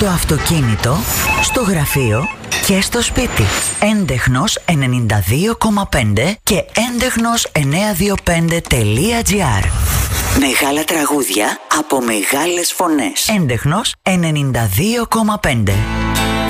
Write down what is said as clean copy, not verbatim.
Στο αυτοκίνητο, στο γραφείο και στο σπίτι. Έντεχνος 92,5 και έντεχνος925.gr. Μεγάλα τραγούδια από μεγάλες φωνές. Έντεχνος 92,5.